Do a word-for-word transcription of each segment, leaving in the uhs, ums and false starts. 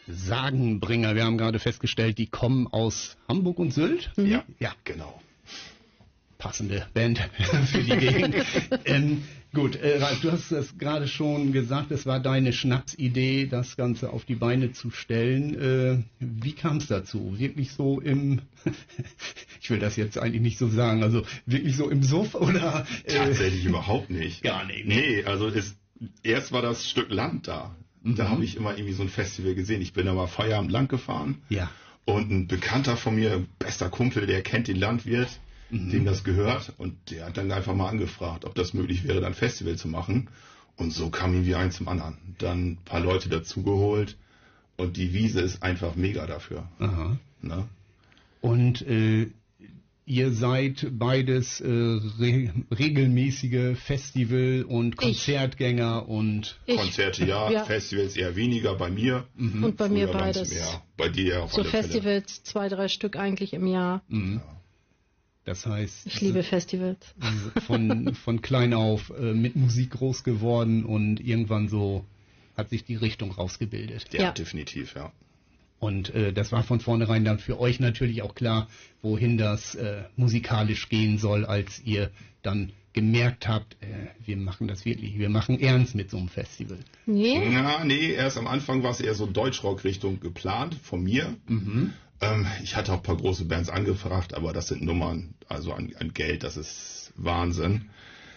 Sagenbringer. Wir haben gerade festgestellt, die kommen aus Hamburg und Sylt. Mhm. Ja, ja, genau. Passende Band für die Gegend. ähm, gut, äh, Ralf, du hast es gerade schon gesagt, es war deine Schnapsidee, das Ganze auf die Beine zu stellen. Äh, wie kam es dazu? Wirklich so im, ich will das jetzt eigentlich nicht so sagen, also wirklich so im Suff oder? Äh, Tatsächlich überhaupt nicht. Gar nicht. Nee, also es, erst war das Stück Land da. Mhm. Da habe ich immer irgendwie so ein Festival gesehen. Ich bin da mal Feierabend lang gefahren. Ja. Und ein Bekannter von mir, bester Kumpel, der kennt den Landwirt, mhm. dem das gehört. Und der hat dann einfach mal angefragt, ob das möglich wäre, dann ein Festival zu machen. Und so kam irgendwie eins zum anderen. Dann ein paar Leute dazugeholt. Und die Wiese ist einfach mega dafür. Aha. Na? Und äh, ihr seid beides äh, re regelmäßige Festival- und Konzertgänger ich. und... Ich. Konzerte ja, ja, Festivals eher weniger bei mir. Mhm. Und bei Früher mir beides. Mehr. Bei dir auf so alle Festivals, Fälle. zwei, drei Stück eigentlich im Jahr. Mhm. Ja. Das heißt... Ich liebe Festivals. Von, von klein auf äh, mit Musik groß geworden und irgendwann so hat sich die Richtung rausgebildet. Ja, ja. Definitiv, ja. Und äh, das war von vornherein dann für euch natürlich auch klar, wohin das äh, musikalisch gehen soll, als ihr dann gemerkt habt, äh, wir machen das wirklich, wir machen ernst mit so einem Festival. Nee? Ja, nee, erst am Anfang war es eher so Deutschrock-Richtung geplant von mir. Mhm. Ähm, ich hatte auch ein paar große Bands angefragt, aber das sind Nummern, also an, an Geld, das ist Wahnsinn.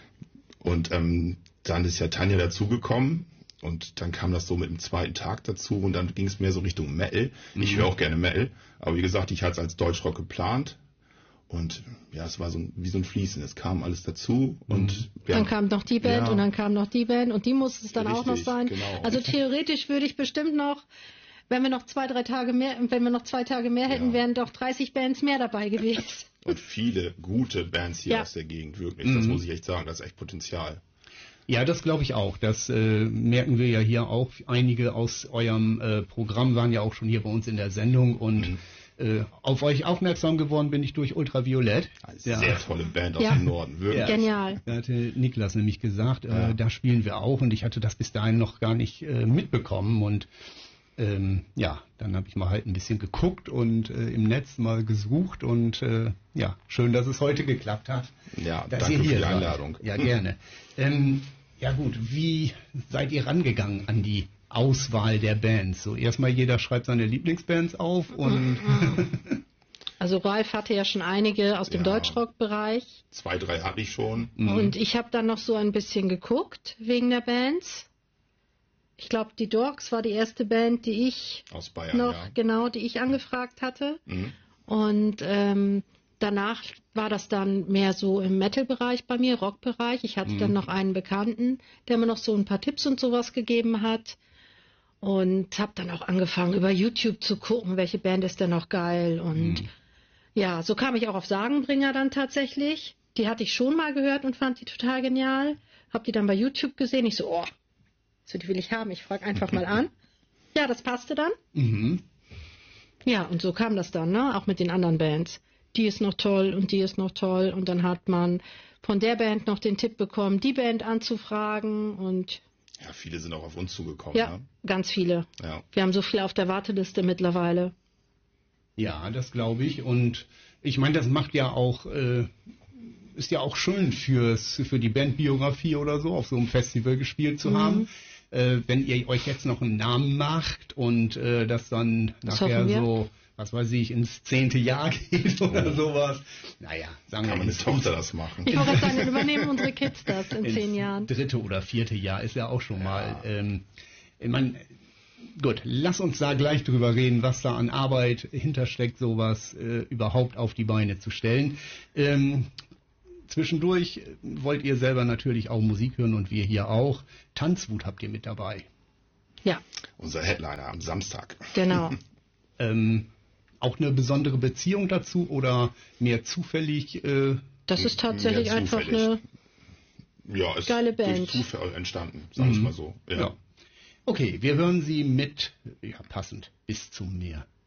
Und ähm, dann ist ja Tanja dazugekommen. Und dann kam das so mit dem zweiten Tag dazu und dann ging es mehr so Richtung Metal. Mhm. Ich höre auch gerne Metal, aber wie gesagt, ich hatte es als Deutschrock geplant und ja, es war so ein, wie so ein Fließen. Es kam alles dazu und mhm. dann kam noch die Band ja. und dann kam noch die Band und die musste es dann Richtig, auch noch sein. Genau. Also theoretisch würde ich bestimmt noch, wenn wir noch zwei, drei Tage mehr, wenn wir noch zwei Tage mehr hätten, ja. wären doch dreißig Bands mehr dabei gewesen. Und viele gute Bands hier ja. aus der Gegend, wirklich. Das mhm. muss ich echt sagen, das ist echt Potenzial. Ja, das glaube ich auch. Das äh, merken wir ja hier auch. Einige aus eurem äh, Programm waren ja auch schon hier bei uns in der Sendung und mhm. äh, auf euch aufmerksam geworden bin ich durch Ultraviolett. Eine ja. sehr tolle Band aus ja. dem Norden, wirklich. Ja. Genial. Da hatte Niklas nämlich gesagt, äh, ja. da spielen wir auch und ich hatte das bis dahin noch gar nicht äh, mitbekommen und ähm, ja, dann habe ich mal halt ein bisschen geguckt und äh, im Netz mal gesucht und äh, ja, schön, dass es heute geklappt hat. Ja, danke für die Einladung. Ja, gerne. ähm, Ja gut, wie seid ihr rangegangen an die Auswahl der Bands? So erstmal jeder schreibt seine Lieblingsbands auf und also Ralf hatte ja schon einige aus dem ja, Deutschrock-Bereich. Zwei, drei hatte ich schon. Und ich habe dann noch so ein bisschen geguckt wegen der Bands. Ich glaube, die Dogs war die erste Band, die ich aus Bayern, noch ja. genau, die ich angefragt hatte. Mhm. Und ähm, danach war das dann mehr so im Metal-Bereich bei mir, Rock-Bereich. Ich hatte mhm. dann noch einen Bekannten, der mir noch so ein paar Tipps und sowas gegeben hat. Und habe dann auch angefangen, über YouTube zu gucken, welche Band ist denn noch geil. Und mhm. ja, so kam ich auch auf Sagenbringer dann tatsächlich. Die hatte ich schon mal gehört und fand die total genial. Hab die dann bei YouTube gesehen. Ich so, oh, so die will ich haben. Ich frage einfach mal an. Ja, das passte dann. Mhm. Ja, und so kam das dann, ne? Auch mit den anderen Bands. Die ist noch toll und die ist noch toll. Und dann hat man von der Band noch den Tipp bekommen, die Band anzufragen. Und ja, viele sind auch auf uns zugekommen. Ja, ne? ganz viele. Ja. Wir haben so viel auf der Warteliste mittlerweile. Ja, das glaube ich. Und ich meine, das macht ja auch, äh, ist ja auch schön fürs, für die Bandbiografie oder so, auf so einem Festival gespielt zu mhm. haben. Äh, wenn ihr euch jetzt noch einen Namen macht und äh, das dann das nachher so, was weiß ich, ins zehnte Jahr geht oder oh. sowas. Naja, sagen Kann wir meine Tochter das machen. Ich wollte sagen, übernehmen unsere Kids das in zehn Jahren. Dritte oder vierte Jahr ist ja auch schon ja. mal. Ähm, ich mein, gut, lass uns da gleich drüber reden, was da an Arbeit hintersteckt, sowas äh, überhaupt auf die Beine zu stellen. Ähm, Zwischendurch wollt ihr selber natürlich auch Musik hören und wir hier auch. Tanzwut habt ihr mit dabei. Ja. Unser Headliner am Samstag. Genau. ähm, auch eine besondere Beziehung dazu oder mehr zufällig? Äh, das ist tatsächlich einfach eine ja, ist geile Band. Durch Zufall entstanden, sag ich mhm. mal so. Ja. Ja. Okay, wir hören sie mit, ja passend, bis zum Meer.